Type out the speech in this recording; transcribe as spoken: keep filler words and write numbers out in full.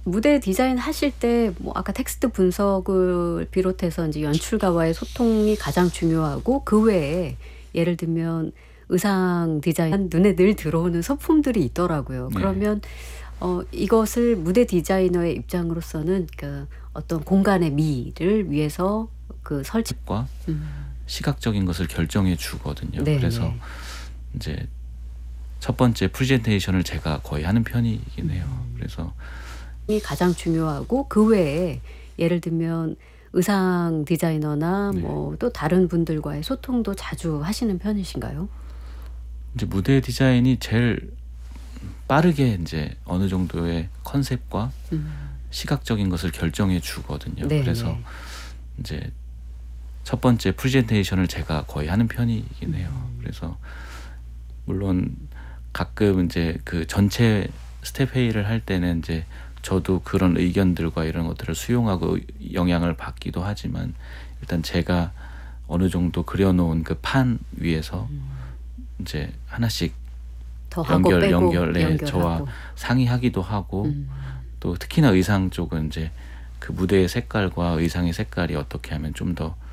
무대 디자인 하실 때 뭐 아까 텍스트 분석을 비롯해서 인제 연출가와의 소통이 가장 중요하고 그 외에 예를 들면 의상 디자인 눈에 늘 들어오는 소품들이 있더라고요. 네. 그러면 어 이것을 무대 디자이너의 입장으로서는 그 어떤 공간의 미를 위해서 그 설치 과 음. 시각적인 것을 결정해 주거든요. 네네. 그래서 인제 첫 번째 프레젠테이션을 제가 거의 하는 편이긴 해요. 음. 그래서 이 가장 중요하고 그 외에 예를 들면 의상 디자이너나 네. 뭐 또 다른 분들과의 소통도 자주 하시는 편이신가요? 인제 무대 디자인이 제일 빠르게 인제 어느 정도의 컨셉과 음. 시각적인 것을 결정해 주거든요. 네네. 그래서 인제 첫 번째 프레젠테이션을 제가 거의 하는 편이긴 해요. 음. 그래서 물론 가끔 인제 그 전체 스텝 회의를 할 때는 인제 저도 그런 의견들과 이런 것들을 수용하고 영향을 받기도 하지만 일단 제가 어느 정도 그려 놓은 그 판 위에서 음. 인제 하나씩 더하고 연결 빼고 연결 네 저와 연결하고. 상의하기도 하고 음. 또 특히나 의상 쪽은 인제 그 무대의 색깔과 의상의 색깔이 어떻게 하면 좀 더